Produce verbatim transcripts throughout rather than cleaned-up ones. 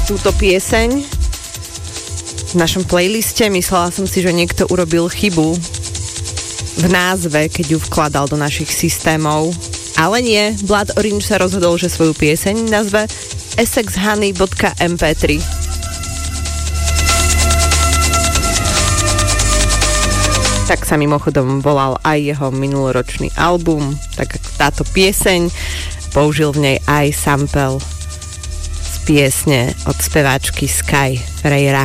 túto pieseň v našom playliste. Myslela som si, že niekto urobil chybu v názve, keď ju vkladal do našich systémov. Ale nie, Blood Orange sa rozhodol, že svoju pieseň nazve essex honey bodka em pé tri. Tak sa mimochodom volal aj jeho minuloročný album, tak ako táto pieseň. Použil v nej aj sample z piesne od speváčky Sky Ferreira.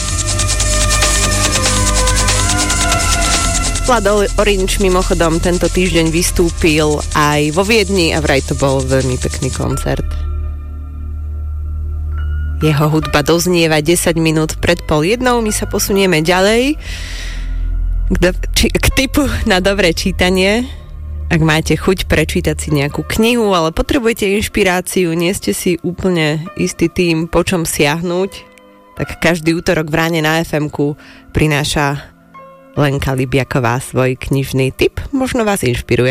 Blood Orange mimochodom tento týždeň vystúpil aj vo Viedni a vraj to bol veľmi pekný koncert. Jeho hudba doznieva desať minút pred pol jednou, my sa posunieme ďalej k, do- či- k tipu na dobré čítanie. Ak máte chuť prečítať si nejakú knihu, ale potrebujete inšpiráciu, nie ste si úplne istý tým, po čom siahnuť, tak každý útorok v ráne na ef emku prináša Lenka Libiaková svoj knižný tip. Možno vás inšpiruje.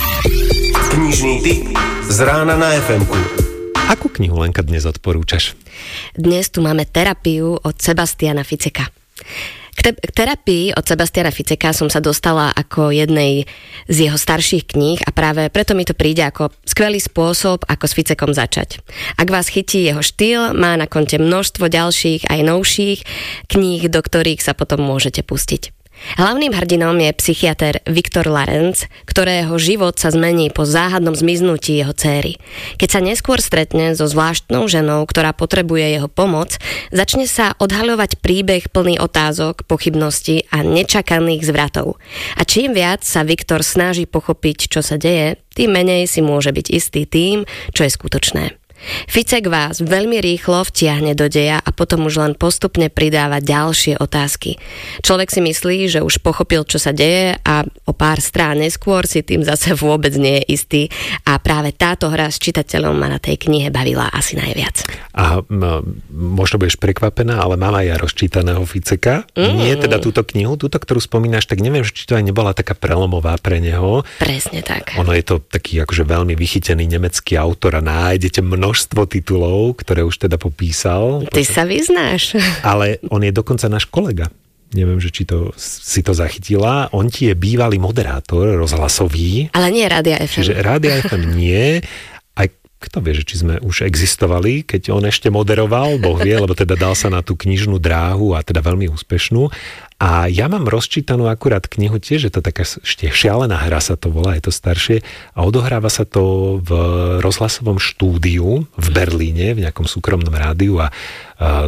Knižný tip z rána na ef emku. Akú knihu, Lenka, dnes odporúčaš? Dnes tu máme terapiu od Sebastiana Ficeka. K, te- k terapii od Sebastiana Ficeka som sa dostala ako jednej z jeho starších kníh a práve preto mi to príde ako skvelý spôsob, ako s Ficekom začať. Ak vás chytí jeho štýl, má na konte množstvo ďalších aj novších kníh, do ktorých sa potom môžete pustiť. Hlavným hrdinom je psychiater Viktor Larenc, ktorého život sa zmení po záhadnom zmiznutí jeho dcéry. Keď sa neskôr stretne so zvláštnou ženou, ktorá potrebuje jeho pomoc, začne sa odhaľovať príbeh plný otázok, pochybností a nečakaných zvratov. A čím viac sa Viktor snaží pochopiť, čo sa deje, tým menej si môže byť istý tým, čo je skutočné. Ficek vás veľmi rýchlo vtiahne do deja a potom už len postupne pridáva ďalšie otázky. Človek si myslí, že už pochopil, čo sa deje a o pár strán neskôr si tým zase vôbec nie je istý a práve táto hra s čitateľom ma na tej knihe bavila asi najviac. A m- možno budeš prekvapená, ale mám aj ja rozčítaného Ficeka. Mm. Nie teda túto knihu, túto, ktorú spomínaš, tak neviem, či to aj nebola taká prelomová pre neho. Presne tak. Ono je to taký akože veľmi vychytený nemecký autor a nájdete mnoho množstvo titulov, ktoré už teda popísal. Ty sa vyznáš. Ale on je dokonca náš kolega. Neviem, že či to, si to zachytila. On ti je bývalý moderátor rozhlasový. Ale nie Rádia ef em. Čiže Rádia ef em nie. Aj kto vie, že či sme už existovali, keď on ešte moderoval, Boh vie, lebo teda dal sa na tú knižnú dráhu a teda veľmi úspešnú. A ja mám rozčítanú akurát knihu tiež, že to taká ešte šialená hra sa to volá, je to staršie a odohráva sa to v rozhlasovom štúdiu v Berlíne, v nejakom súkromnom rádiu a, a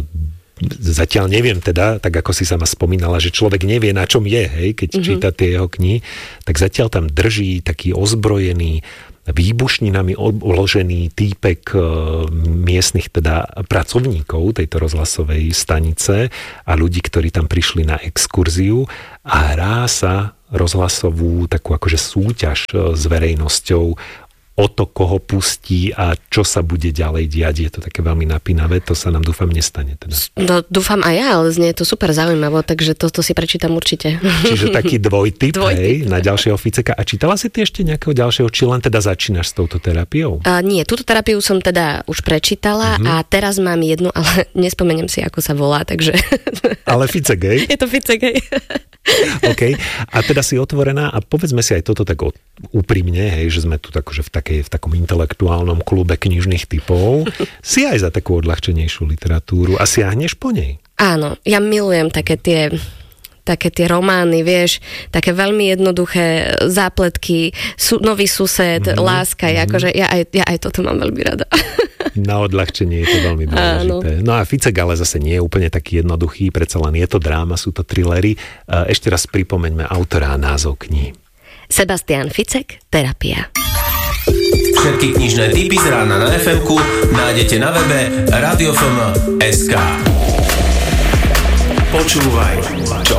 zatiaľ neviem teda, tak ako si sama spomínala, že človek nevie, na čom je, hej, keď mm-hmm. číta tie jeho knihy, tak zatiaľ tam drží taký ozbrojený výbušninami uložený týpek miestnych teda pracovníkov tejto rozhlasovej stanice a ľudí, ktorí tam prišli na exkurziu a hrá sa rozhlasovú takú akože súťaž s verejnosťou o to, koho pustí a čo sa bude ďalej diať. Je to také veľmi napínavé, to sa nám dúfam nestane. Teda. No, dúfam aj ja, ale znie to super zaujímavo, takže toto si prečítam určite. Čiže taký dvojtyp, dvojtyp. Hej, na ďalšieho Ficeka. A čítala si ty ešte nejakého ďalšieho, či len teda začínaš s touto terapiou? A nie, túto terapiu som teda už prečítala uh-huh. a teraz mám jednu, ale nespomeniem si, ako sa volá, takže... Ale Ficek, hej? Je to Ficek, hej. OK. A teda si otvorená a povedzme si aj toto tak úprimne, hej, že sme tu akože v, takej, v takom intelektuálnom klube knižných typov. Si aj za takú odľahčenejšiu literatúru a siahneš po nej. Áno, ja milujem také tie... také tie romány, vieš, také veľmi jednoduché zápletky, sú, nový sused, mm, láska, mm. akože ja aj, ja aj toto mám veľmi rada. Na odľahčenie je to veľmi dôležité. Áno. No a Ficek ale zase nie je úplne taký jednoduchý, predsa len je to dráma, sú to thrillery. Ešte raz pripomeňme autora a názov knihy. Sebastian Ficek, Terapia. Všetky knižné tipy z rána na ef emku nájdete na webe radio ef em bodka es ká. Počúvaj.